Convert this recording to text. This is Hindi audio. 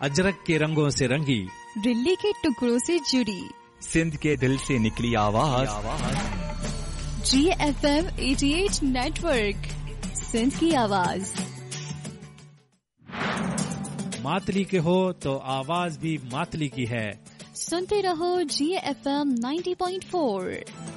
अजरक के रंगों से रंगी, दिल्ली के टुकड़ों से जुड़ी, सिंध के दिल से निकली आवाज। GFM 88 नेटवर्क, सिंध की आवाज। मातली के हो तो आवाज भी मातली की है। सुनते रहो GFM 90.4।